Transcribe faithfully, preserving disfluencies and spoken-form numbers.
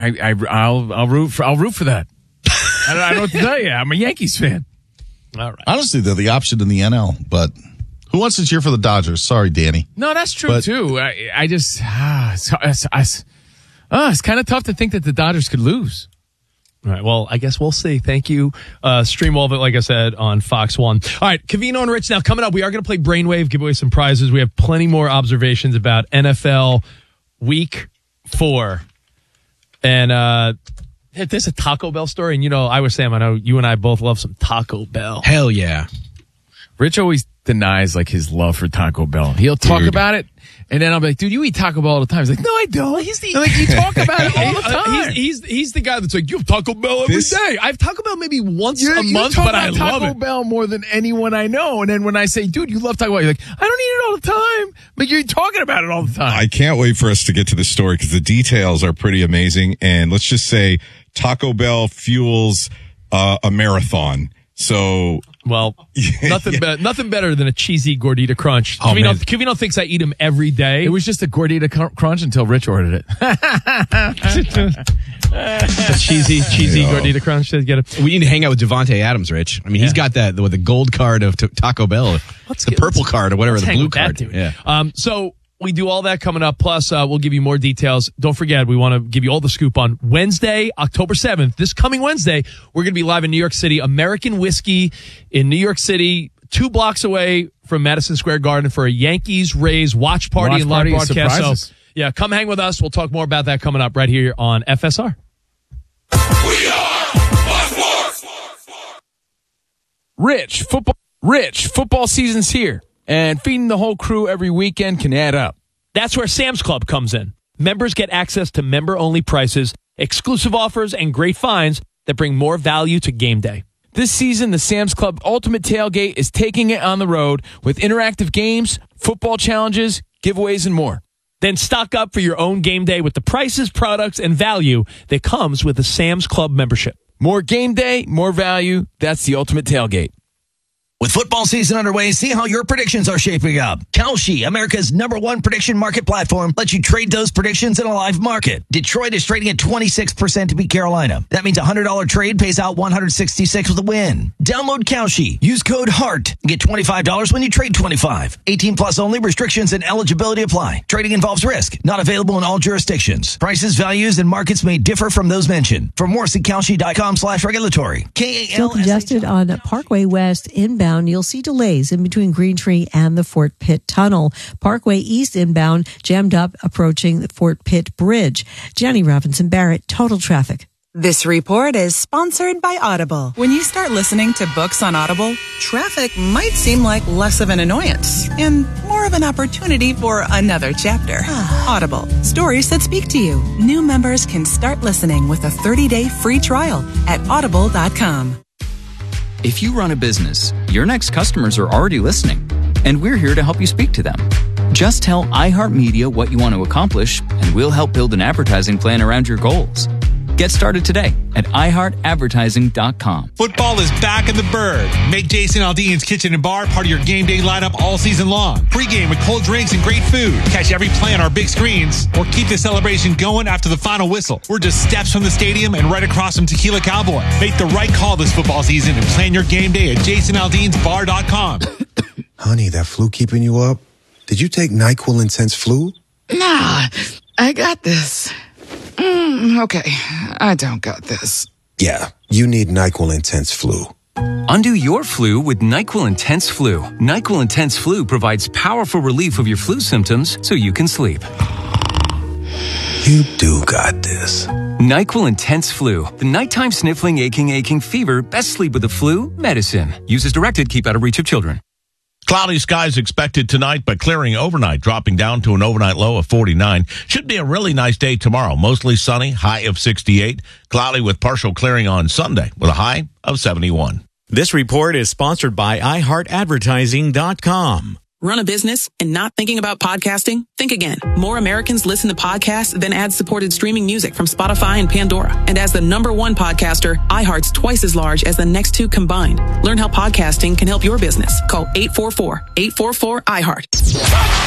I, I, I'll, I'll root for, I'll root for that. I, don't, I don't know what to tell you. I'm a Yankees fan. All right. Honestly, they're the option in the N L, but who wants to cheer for the Dodgers? Sorry, Danny. No, that's true, but, too. I, I just, ah, it's, it's, it's, oh, it's kind of tough to think that the Dodgers could lose. All right, well, I guess we'll see. Thank you. Uh, stream all of it, like I said, on Fox one. All right, Covino and Rich, now coming up, we are going to play Brainwave, give away some prizes. We have plenty more observations about N F L Week four. And uh, there's a Taco Bell story. And, you know, I was Sam, I know you and I both love some Taco Bell. Hell yeah. Rich always denies, like, his love for Taco Bell. He'll talk dude. about it, and then I'll be like, dude, you eat Taco Bell all the time. He's like, no, I don't. He's the, like, you talk about it all the time. Uh, he's, he's, he's the guy that's like, you have Taco Bell every this, day. I have Taco Bell maybe once you, a you month, talk but about I Taco love it. Bell more than anyone I know. And then when I say, dude, you love Taco Bell, you're like, I don't eat it all the time. But you're talking about it all the time. I can't wait for us to get to this story because the details are pretty amazing. And let's just say Taco Bell fuels uh, a marathon. So, well, nothing, yeah. be- nothing better than a cheesy Gordita Crunch. Oh, Covino, Covino thinks I eat them every day. It was just a Gordita Crunch until Rich ordered it. A cheesy, cheesy yeah. Gordita Crunch. Get it. We need to hang out with Devontae Adams, Rich. I mean, yeah. he's got that with the gold card of t- Taco Bell, let's the get, purple card or whatever, the blue card. That, yeah. Um. So. We do all that coming up. Plus, uh, we'll give you more details. Don't forget, we want to give you all the scoop on Wednesday, October seventh. This coming Wednesday, we're going to be live in New York City. American Whiskey in New York City, two blocks away from Madison Square Garden for a Yankees-Rays watch party watch and live party broadcast. Surprises. So, yeah, come hang with us. We'll talk more about that coming up right here on F S R. We are Fox Sports. Rich, football, Rich, football season's here. And feeding the whole crew every weekend can add up. That's where Sam's Club comes in. Members get access to member-only prices, exclusive offers, and great finds that bring more value to game day. This season, the Sam's Club Ultimate Tailgate is taking it on the road with interactive games, football challenges, giveaways, and more. Then stock up for your own game day with the prices, products, and value that comes with a Sam's Club membership. More game day, more value. That's the Ultimate Tailgate. With football season underway, see how your predictions are shaping up. Kalshi, America's number one prediction market platform, lets you trade those predictions in a live market. Detroit is trading at twenty-six percent to beat Carolina. That means a one hundred dollars trade pays out one hundred sixty-six with a win. Download Kalshi. Use code HEART. Get twenty-five dollars when you trade twenty-five. eighteen plus only. Restrictions and eligibility apply. Trading involves risk. Not available in all jurisdictions. Prices, values, and markets may differ from those mentioned. For more, see Kalshi.com slash regulatory. K A L S H. Still congested on Parkway West inbound. You'll see delays in between Green Tree and the Fort Pitt Tunnel. Parkway East inbound jammed up approaching the Fort Pitt Bridge. Jenny Robinson Barrett, Total Traffic. This report is sponsored by Audible. When you start listening to books on Audible, traffic might seem like less of an annoyance and more of an opportunity for another chapter. Audible, stories that speak to you. New members can start listening with a thirty-day free trial at audible dot com. If you run a business, your next customers are already listening, and we're here to help you speak to them. Just tell iHeartMedia what you want to accomplish, and we'll help build an advertising plan around your goals. Get started today at i heart advertising dot com. Football is back in the Bird. Make Jason Aldean's Kitchen and Bar part of your game day lineup all season long. Pre-game with cold drinks and great food. Catch every play on our big screens or keep the celebration going after the final whistle. We're just steps from the stadium and right across from Tequila Cowboy. Make the right call this football season and plan your game day at jason aldeans bar dot com. Honey, that flu keeping you up? Did you take NyQuil Intense Flu? Nah, I got this. Mm, okay, I don't got this. Yeah, you need NyQuil Intense Flu. Undo your flu with NyQuil Intense Flu. NyQuil Intense Flu provides powerful relief of your flu symptoms so you can sleep. You do got this. NyQuil Intense Flu. The nighttime sniffling, aching, aching fever. Best sleep with the flu medicine. Use as directed. Keep out of reach of children. Cloudy skies expected tonight, but clearing overnight, dropping down to an overnight low of forty-nine. Should be a really nice day tomorrow. Mostly sunny, high of sixty-eight. Cloudy with partial clearing on Sunday with a high of seventy-one. This report is sponsored by i heart advertising dot com. Run a business and not thinking about podcasting? Think again. More Americans listen to podcasts than ad-supported streaming music from Spotify and Pandora. And as the number one podcaster, iHeart's twice as large as the next two combined. Learn how podcasting can help your business. Call eight four four, eight four four, I heart.